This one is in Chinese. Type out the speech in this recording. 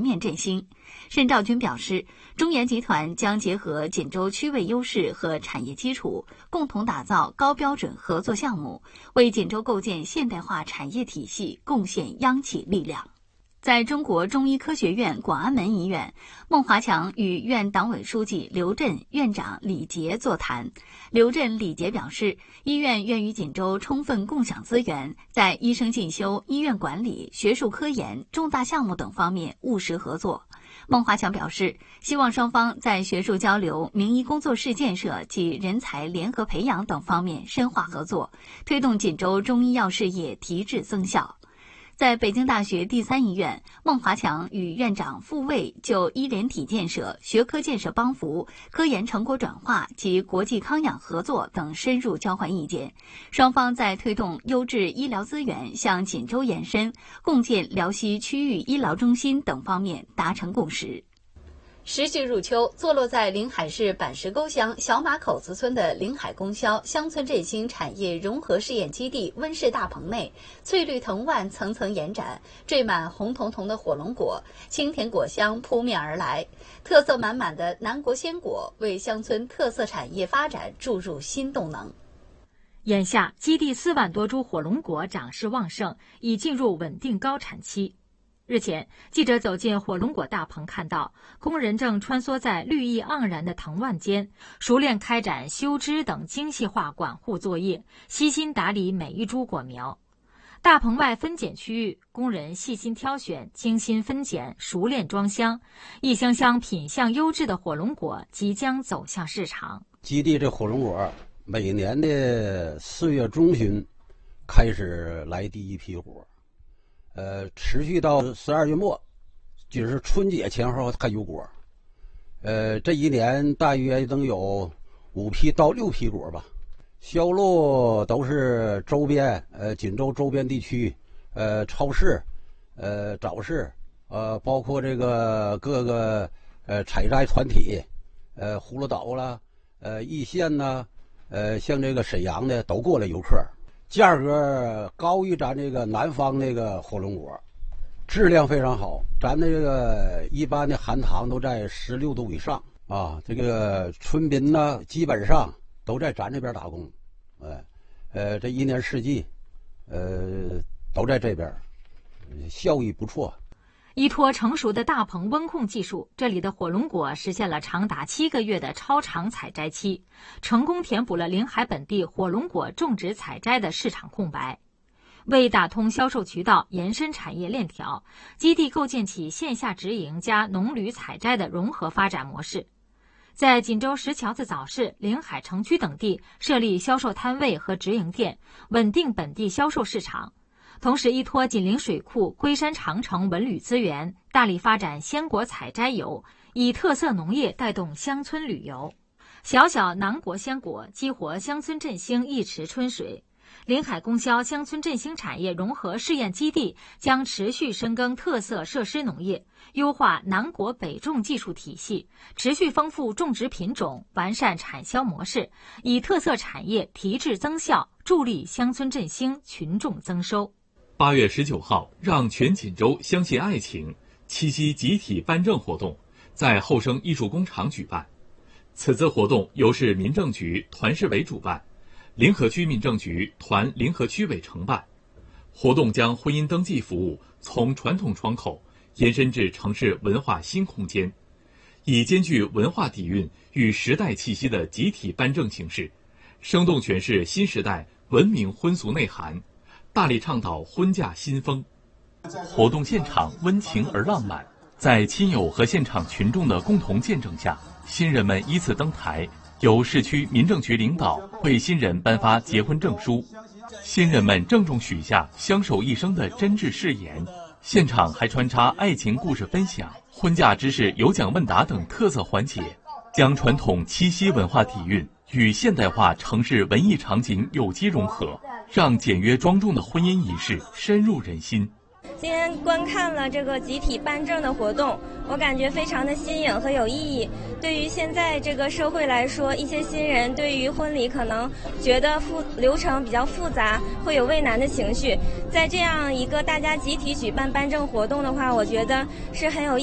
面振兴。申肇军表示，中研集团将结合锦州区位优势和产业基础，共同打造高标准合作项目，为锦州构建现代化产业体系贡献央企力量。在中国中医科学院广安门医院，孟华强与院党委书记刘震、院长李杰座谈。刘震、李杰表示，医院愿与锦州充分共享资源，在医生进修、医院管理、学术科研、重大项目等方面务实合作。孟华强表示，希望双方在学术交流、名医工作室建设及人才联合培养等方面深化合作，推动锦州中医药事业提质增效。在北京大学第三医院，孟华强与院长傅卫就医联体建设、学科建设帮扶、科研成果转化及国际康养合作等深入交换意见。双方在推动优质医疗资源向锦州延伸、共建辽西区域医疗中心等方面达成共识。时序入秋，坐落在临海市板石沟乡小马口子村的临海供销乡村振兴产业融合试验基地温室大棚内，翠绿藤蔓层层延展，缀满红彤彤的火龙果，清甜果香扑面而来，特色满满的南国鲜果为乡村特色产业发展注入新动能。 眼下，基地4万多株火龙果长势旺盛，已进入稳定高产期。日前，记者走进火龙果大棚，看到工人正穿梭在绿意盎然的藤蔓间，熟练开展修枝等精细化管护作业，悉心打理每一株果苗。大棚外分拣区域，工人细心挑选，精心分拣，熟练装箱，一箱箱品相优质的火龙果即将走向市场。 基地这火龙果每年的4月中旬开始来第一批果，持续到12月末，就是春节前后还有果。这一年大约能有5批到6批果吧。销路都是周边锦州周边地区超市早市包括这个各个采摘团体葫芦岛啦易县呐像这个沈阳的都过来游客。价格高于咱这个南方那个火龙果，质量非常好，咱这个一般的含糖都在16度以上啊。这个村民呢，基本上都在咱这边打工，这一年四季，都在这边，效益不错。 依托成熟的大棚温控技术，这里的火龙果实现了长达7个月的超长采摘期，成功填补了临海本地火龙果种植采摘的市场空白。为打通销售渠道、延伸产业链条，基地构建起线下直营加农旅采摘的融合发展模式。在锦州石桥子早市、临海城区等地设立销售摊位和直营店，稳定本地销售市场。同时依托紧邻水库、龟山长城文旅资源，大力发展鲜果采摘游，以特色农业带动乡村旅游。小小南国鲜果激活乡村振兴一池春水。临海供销乡村振兴产业融合试验基地将持续深耕特色设施农业，优化南国北种技术体系，持续丰富种植品种，完善产销模式，以特色产业提质增效，助力乡村振兴、群众增收。 8月19号，让全锦州相信爱情七夕集体颁证活动在后生艺术工厂举办。此次活动由市民政局团市委主办，临河区民政局团临河区委承办。活动将婚姻登记服务从传统窗口延伸至城市文化新空间，以兼具文化底蕴与时代气息的集体颁证形式，生动诠释新时代文明婚俗内涵，大力倡导婚嫁新风。活动现场温情而浪漫，在亲友和现场群众的共同见证下，新人们依次登台，由市区民政局领导为新人颁发结婚证书，新人们郑重许下相守一生的真挚誓言。现场还穿插爱情故事分享、婚嫁知识有奖问答等特色环节，将传统七夕文化底蕴与现代化城市文艺场景有机融合，让简约庄重的婚姻仪式深入人心。 今天观看了这个集体颁证的活动，我感觉非常的新颖和有意义。对于现在这个社会来说，一些新人对于婚礼可能觉得流程比较复杂，会有畏难的情绪。在这样一个大家集体举办颁证活动的话，我觉得是很有意义。